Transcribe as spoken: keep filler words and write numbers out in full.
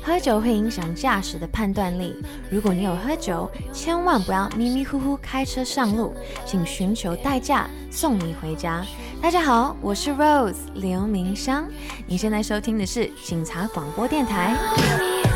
喝酒会影响驾驶的判断力，如果你有喝酒，千万不要迷迷糊糊开车上路，请寻求代驾送你回家。大家好，我是 Rose 刘明湘，你现在收听的是警察广播电台。